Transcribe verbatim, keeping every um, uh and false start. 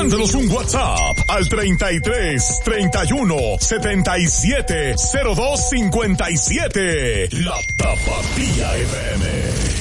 Mándanos un WhatsApp al treinta y tres, treinta y uno, setenta y siete, cero dos cincuenta y siete. La Tapatía F M.